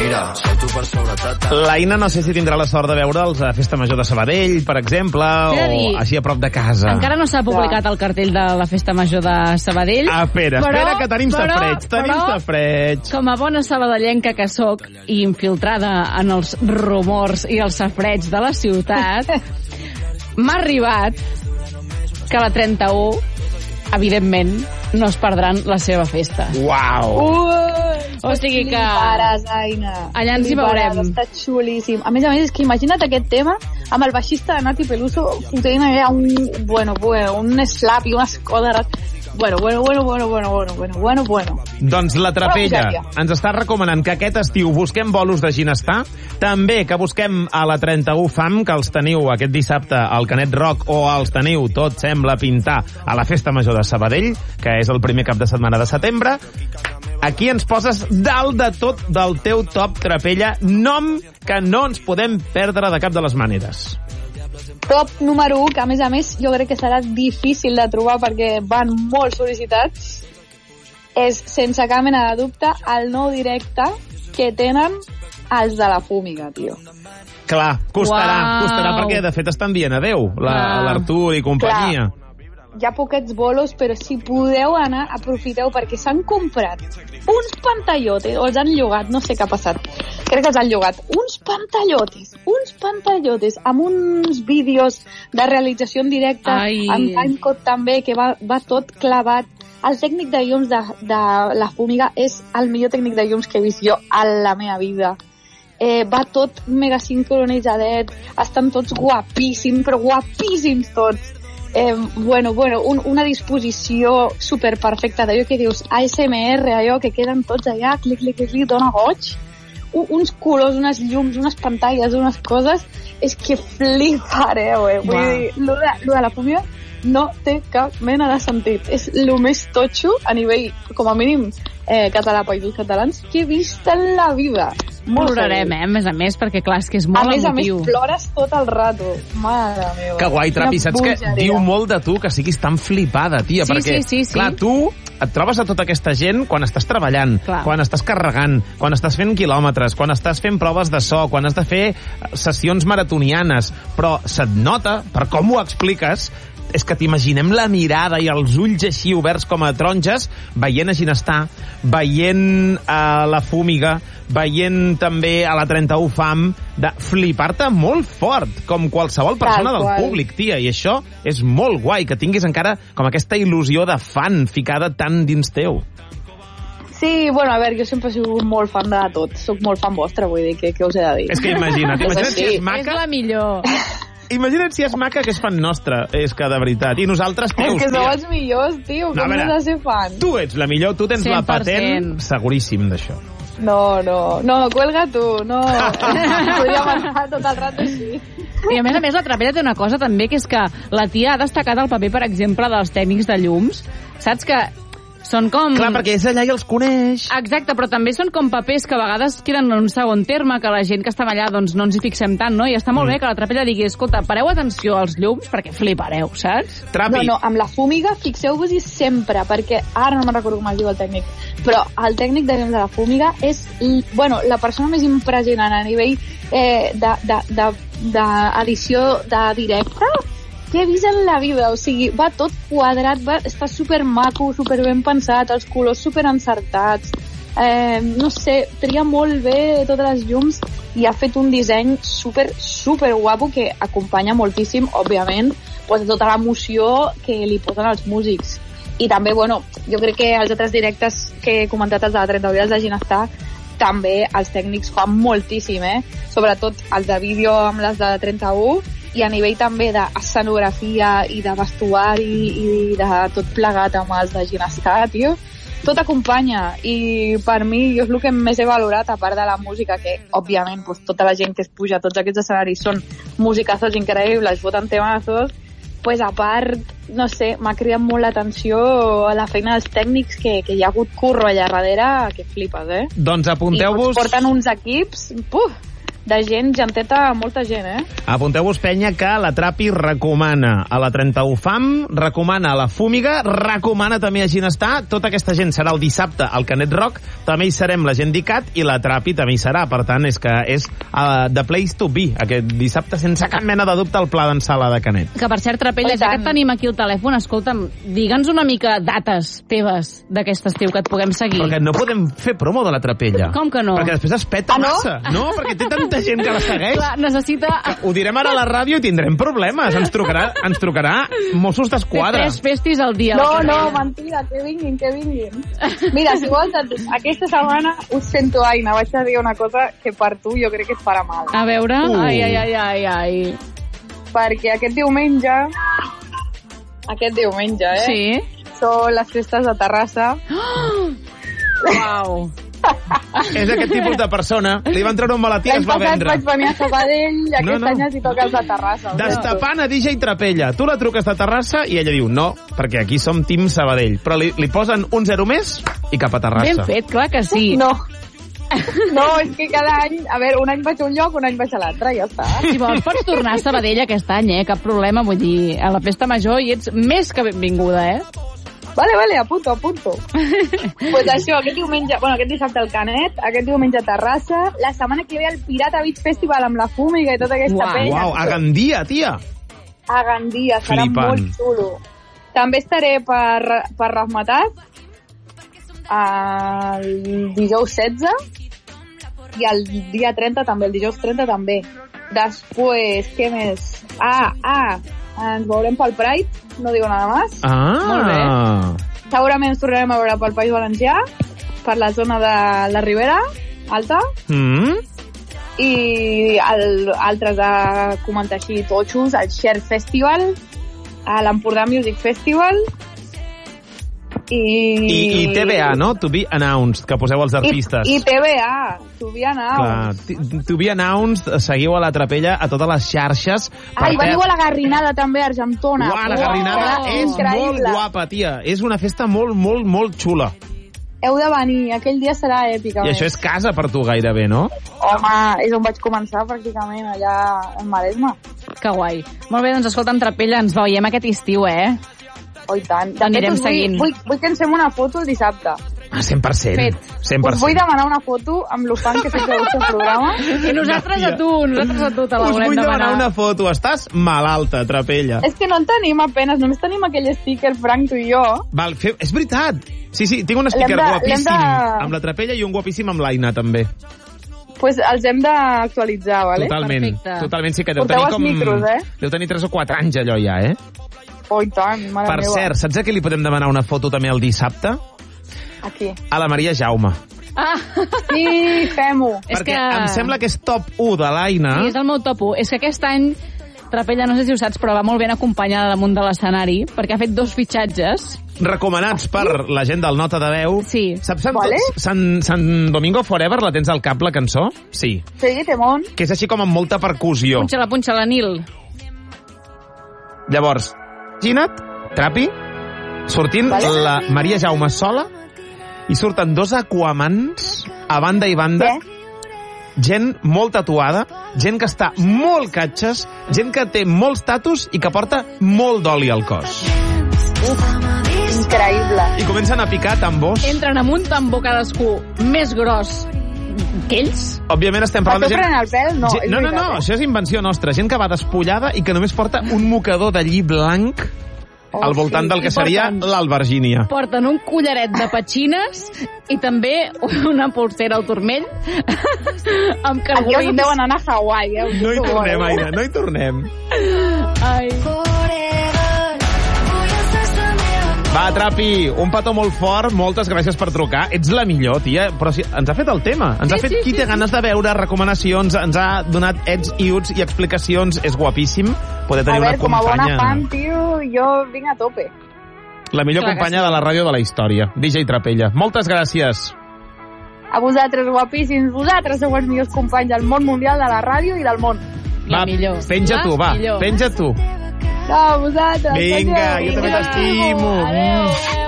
Mira, salto per seguretat. L'Aina no sé si tindrà la sort de veure'ls a Festa Major de Sabadell, per exemple, o així a prop de casa. Encara no s'ha publicat el cartell de la Festa Major de Sabadell. Espera, que tenim safreig. Com a bona sabadellenca que sóc i infiltrada en els rumors i els safreig de la ciutat, m'ha arribat que la 31, evidentment, no es perdran la seva festa. Uau! O sigui que... Pares, Aina. Allà ens hi veurem. Està xulíssim. A més, és que imagina't aquest tema amb el baixista de Nati Peluso fotent allà un slap i unes codes... Bueno. Doncs la Trapella ens està recomanant que aquest estiu busquem bolos de Ginestar, també que busquem a la 31 FAM, que els teniu aquest dissabte al Canet Rock, o els teniu, tot sembla pintar, a la Festa Major de Sabadell, que és el primer cap de setmana de setembre. Aquí ens poses dalt de tot del teu top, Trapella, nom que no ens podem perdre de cap de les maneres. Top número 1, que a més jo crec que serà difícil de trobar perquè van molt sol·licitats, és, sense cap mena de dubte, el nou directe que tenen els de la Fúmiga, tio. Clar, costarà perquè de fet estan dient adeu, l'Artur i companyia. Clar. Hi ha poquets bolos, però si podeu anar, aprofiteu, perquè s'han comprat uns pantallotes, o els han llogat, no sé què ha passat, crec que els han llogat, uns pantallotes amb uns vídeos de realització en directe, amb timecode també, que va tot clavat. El tècnic de llums de la Fúmiga és el millor tècnic de llums que he vist jo a la meva vida. Va tot mega sincronitzat, estan tots guapíssims, però guapíssims tots. Una disposició super perfecta d'allò que dius ASMR, allò que queden tots allà, clic, dona goig, uns colors, unes llums, unes pantalles, unes coses, és que flipareu, vull dir, lo de la Fúmiga no té cap mena de sentit, és el més totxo a nivell, com a mínim, català, països catalans, que he vist en la vida. Valorarem, a més, perquè clar, és que és molt emotiu. A més, plores tot el rato. Mare meva. Que guai, Trapi, saps que diu molt de tu que siguis tan flipada, tia, perquè, clar, tu et trobes a tota aquesta gent quan estàs treballant, quan estàs carregant, quan estàs fent quilòmetres, quan estàs fent proves de so, quan has de fer sessions maratonianes, però se't nota, per com ho expliques, és que t'imaginem la mirada i els ulls així oberts com a taronges, veient a Ginestar, veient a la Fúmiga, veient també a la 31 FAM, de flipar-te molt fort, com qualsevol persona del públic, tia, i això és molt guai, que tinguis encara com aquesta il·lusió de fan ficada tan dins teu. Sí, a veure, jo sempre he sigut molt fan de tot, soc molt fan vostra, vull dir, què us he de dir? És que imagina't si és maca... És la millor. Imagina't si és maca, que és fan nostra, és que de veritat. I nosaltres teus, és que sou els millors, tio, com no has de ser fan? Tu ets la millor, tu tens 100%. La patent seguríssim d'això. No, cuelga tu, no. Podria passar tot el rato així. I a més, la Trapella té una cosa també, que és que la tia ha destacat el paper, per exemple, dels tècnics de llums. Saps que són com... Clar, perquè és allà i els coneix. Exacte, però també són com papers que a vegades queden en un segon terme, que la gent que està allà doncs no ens hi fixem tant, no? I està molt bé que la Trapella digui, escolta, pareu atenció als llums perquè flipareu, saps? Trapi. No, amb la Fúmiga fixeu-vos-hi sempre, perquè ara no me'n recordo com es diu el tècnic, però el tècnic de llums de la Fúmiga és, la persona més impressionant a nivell d'edició de directe que he vist en la vida, o sigui, va tot quadrat, està super maco, super ben pensat, els colors super encertats, no sé, tria molt bé totes les llums i ha fet un disseny super guapo que acompanya moltíssim, òbviament, tota l'emoció que li posen els músics. I també, jo crec que els altres directes que he comentat, els de la 31 de Ginestar, també els tècnics fan moltíssim, sobretot els de vídeo amb les de la 31, i a nivell també d'escenografia i de vestuari i de tot plegat amb els de Ginestar, tio, tot acompanya, i per mi jo és el que més he valorat, a part de la música, que òbviament tota la gent que es puja a tots aquests escenaris són musicazos increïbles, foten temazos, pues a part, no sé, m'ha cridat molt l'atenció a la feina dels tècnics, que hi ha hagut curro allà darrere, que flipes, Doncs apunteu-vos... I porten uns equips, genteta, molta gent, Apunteu-vos, penya, que la Trapi recomana a la 31 FAM, recomana a la Fúmiga, recomana també a Ginestar. Tota aquesta gent serà el dissabte al Canet Rock, també hi serem la gent d'ICAT i la Trapi també hi serà. Per tant, és que és the place to be aquest dissabte, sense cap mena de dubte, el pla d'ençala de Canet. Que, per cert, Trapella, ja que et tenim aquí al telèfon, escolta'm, digue'ns una mica dates teves d'aquest estiu que et puguem seguir. Perquè no podem fer promo de la Trapella. Com que no? Perquè després es peta massa. No, perquè té tanta gent que la segueix. Clar, necessita... Ho direm ara a la ràdio i tindrem problemes. Ens trucarà Mossos d'Esquadra. 3 festis al dia. No, mentida, que vinguin. Mira, si vols, aquesta setmana us sento, Aina, vaig a dir una cosa que per tu jo crec que et farà mal. A veure... Ai. Perquè aquest diumenge, Sí. són les festes de Terrassa. Uau. És aquest tipus de persona. Li van treure un malatí i es va vendre. L'any passat vaig venir a Sabadell i aquest any els hi toca els de Terrassa. Destapant a DJ Trapella. Tu la truques de Terrassa i ella diu no, perquè aquí som Team Sabadell. Però li posen un 0 més i cap a Terrassa. Ben fet, clar que sí. No, és que cada any... A veure, un any vaig a un lloc, un any vaig a l'altre, ja està. Si vols, pots tornar a Sabadell aquest any, cap problema. Vull dir, a la festa major hi ets més que benvinguda, Vale, apunto. Pues això, aquest dissabte al Canet, aquest diumenge a Terrassa, la setmana que ve al Pirata Beach Festival amb la Fúmiga i tota aquesta penya. Uau, a Gandia, tia! A Gandia, serà molt xulo. També estaré per Rasmatat el dijous 16 i el dia 30 també, el dijous 30 també. Després, què més? Ens veurem pel Pride, no digo nada más. Molt bé. Segurament ens tornarem a veure pel País Valencià, per la zona de la Ribera Alta. I altres a comentar així totxos, el Share Festival, a l'Empordà Music Festival, I TBA, no? To be announced, que poseu els artistes. I TBA, to be announced. Clar, to be announced, seguiu a la Trapella a totes les xarxes. Veniu a la Garrinada també, a Argentona. La Garrinada és molt guapa, tia. És una festa molt, molt, molt xula. Heu de venir, aquell dia serà èpica. I això és casa per tu gairebé, no? Home, és on vaig començar pràcticament, allà al Maresme. Que guai. Molt bé, doncs escolta'm, Trapella, ens veiem aquest estiu, Oh, i tant. Anirem seguint. Vull que ens fem una foto el dissabte. 100%. Fet. 100%. Us vull demanar una foto amb l'Ufan que sempre gusta el programa. I nosaltres a tu te la volem demanar. Us vull demanar una foto. Estàs malalta, Trapella. És que no en tenim apenes, només tenim aquell sticker, Frank, tu i jo. Val, és veritat. Sí, tinc un sticker guapíssim amb la Trapella i un guapíssim amb l'Aina, també. Pues els hem d'actualitzar, vale? Totalment, sí que deu tenir com... Micros, Deu tenir 3 o 4 anys allò ja, Oh, i tant, mare meva. Per cert, saps a qui li podem demanar una foto també el dissabte? A qui? A la Maria Jaume. Sí, fem-ho. Perquè em sembla que és top 1 de l'Aina. Sí, és el meu top 1. És que aquest any, Trapella, no sé si ho saps, però va molt ben acompanyada damunt de l'escenari, perquè ha fet 2 fitxatges. Recomanats per la gent del Nota de Veu. Sí. Saps Sant Domingo Forever, la tens al cap, la cançó? Sí. Sí, Temón. Que és així com amb molta percussió. Punxa-la, Nil. Llavors, imagina't, Trapi, sortint la Maria Jaume sola i surten 2 aquamans a banda i banda, gent molt tatuada, gent que està molt catxes, gent que té molts tatus i que porta molt d'oli al cos. Increïble. I comencen a picar tambors. Entren amb un tambor cadascú més gros que ells. Òbviament estem parlant de gent... el pèl? No, això és invenció nostra. Gent que va despullada i que només porta un mocador de lli blanc al voltant del que seria l'albergínia. Porten un collaret de petxines i també una polsera al turmell amb cargolins. Aquí us deuen anar a Hawaii. No hi tornem, Aina, no hi tornem. Ai... Va, Trapi, un petó molt fort, moltes gràcies per trucar. Ets la millor, tia, però si ens ha fet el tema. Ens ha fet qui té ganes de veure, recomanacions, ens ha donat ets i uts i explicacions. És guapíssim poder tenir una companya... com a bona fan, tio, jo vinc a tope. La millor companya de la ràdio de la història, DJ Trapella. Moltes gràcies. A vosaltres, guapíssims. Vosaltres sou els millors companys del món mundial, de la ràdio i del món. La millor. Penja tu. No, vosaltres. Vinga, jo també t'estimo. Adéu.